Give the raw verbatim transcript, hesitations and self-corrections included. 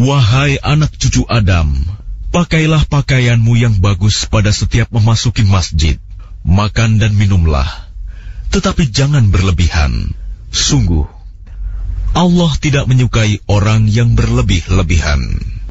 Wahai anak cucu Adam, pakailah pakaianmu yang bagus pada setiap memasuki masjid. Makan dan minumlah, tetapi jangan berlebihan. Sungguh, Allah tidak menyukai orang yang berlebih-lebihan.